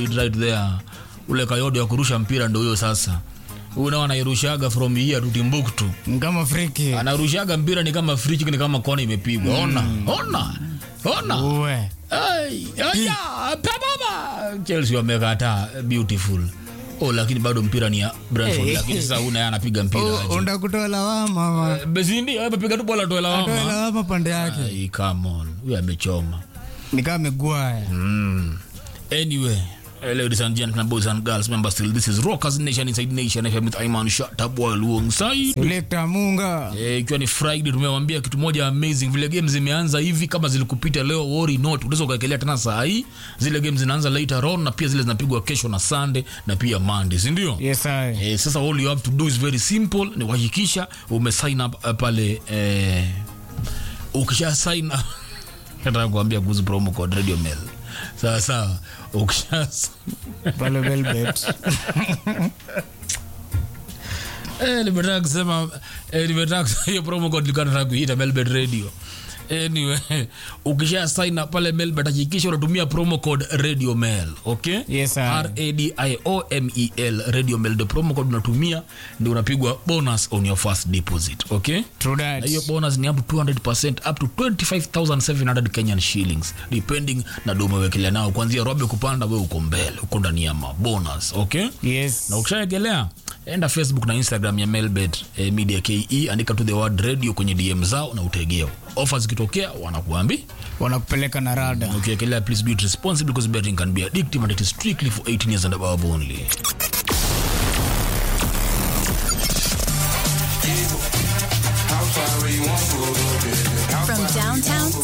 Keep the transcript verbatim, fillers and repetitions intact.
it right there. Ule Kayode wa kurusha mpira ndio huyo sasa. Huyo anairushaga from here to Timbuktu. Kama friki. Anarushaga mpira ni kama free kick, ni kama kona imepigwa. Ona, ona. Ona. Uwe. Ai, ya, baba. Chelsea wamekata beautiful. Oh, lakini bado mpira ni ya Brentford. Hey. Lakini sasa una anapiga mpira aje. Oh, unataka kutoa lawama mama. Uh, Bezindi amepiga tu bola toa lawama. Toa lawama pande yake. Ai, come on. Huyu amechoma. Ni kama Maguire. Mm. Anyway, uh, ladies and gentlemen, boys and girls, remember still this is Rockers Nation Inside Nation F M with Iman Shatabwa alongside Selector Munga. Eh, ikiwa ni Friday tumewambia kitu moja amazing. Vile games zimeanza hivi, kama zilikupita leo worry not, unaweza ukaekelea tena saa hii. Zile games zinaanza later on na pia zile zinapigwa kesho na Sunday na pia Monday, si ndio? Yes I. Eh, sasa all you have to do is very simple, ni kuhakikisha ume sign up uh, pale eh ukisha sign up nataka kuambia kuhusu promo code Radio Mail. Sawa sawa. Ukisha pale Velvet. Eh, nimetaka kusema eh, nimetaka hiyo promo code nilikuwa nataka kuita Melbet Radio. Anyway, ukisha sign up pale Melbet hakikisha unatumia promo code Radio Mail, okay? Yes sir. R A D I O M E L Radio Mail, the promo code unatumia ndio unapigwa bonus on your first deposit, okay? True that. Hiyo bonus ni up to two hundred percent up to twenty-five thousand seven hundred Kenyan shillings depending na domo wekelea nao, kuanzia robo kupanda wewe uko mbele, uko ndani ya bonus, okay? Yes. Na ukishaegelea enda Facebook na Instagram ya Melbet eh, Media K E, andika to the word radio kwenye D M zao na utegeo. Offers kitokea wanakuambia wanakupeleka na rada. Ukiekelea, please do it responsibly because betting can be addictive and it is strictly for eighteen years and above only. From downtown